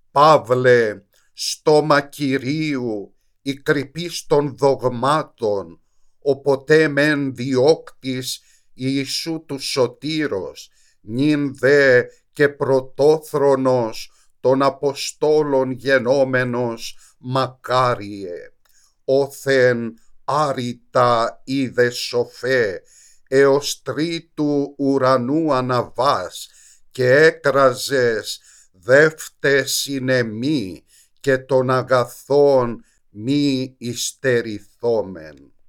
Παύλε, στόμα Κυρίου, η κρυπής των δογμάτων, ο ποτέ μεν διώκτης Ιησού του Σωτήρος, νυν δε και πρωτόθρονος των Αποστόλων γενόμενος, μακάριε. Όθεν άρρητα είδε σοφέ, έως τρίτου ουρανού αναβάς, και έκραζες δεύτε συνεμή, και των αγαθών μη υστερηθόμεν.